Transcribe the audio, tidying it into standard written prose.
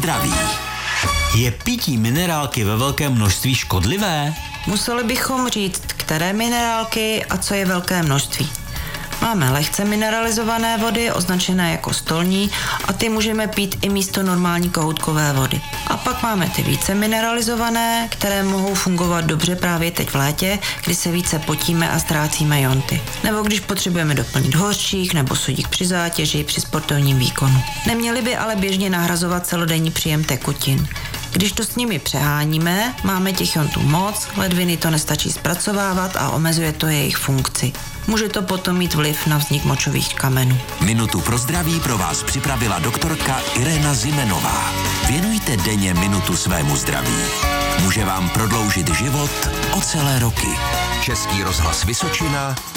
zdraví. Je pití minerálky ve velkém množství škodlivé? Museli bychom říct, které minerálky a co je velké množství. Máme lehce mineralizované vody, označené jako stolní, a ty můžeme pít i místo normální kohoutkové vody. A pak máme ty více mineralizované, které mohou fungovat dobře právě teď v létě, kdy se více potíme a ztrácíme jonty. Nebo když potřebujeme doplnit hořčík nebo sodík při zátěži, při sportovním výkonu. Neměli by ale běžně nahrazovat celodenní příjem tekutin. Když to s nimi přeháníme, máme těch jontů moc, ledviny to nestačí zpracovávat a omezuje to jejich funkci. Může to potom mít vliv na vznik močových kamenů. Minutu pro zdraví pro vás připravila doktorka Irena Zimenová. Věnujte denně minutu svému zdraví. Může vám prodloužit život o celé roky. Český rozhlas Vysočina,